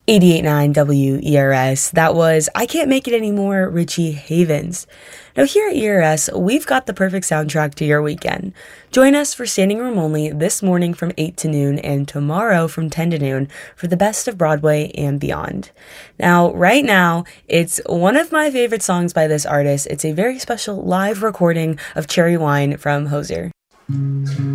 88.9 WERS. That was I Can't Make It Anymore, Richie Havens. Now here at ERS, we've got the perfect soundtrack to your weekend. Join us for Standing Room Only this morning from 8 to noon and tomorrow from 10 to noon for the best of Broadway and beyond. Now, right now, it's one of my favorite songs by this artist. It's a very special live recording of Cherry Wine from Hozier.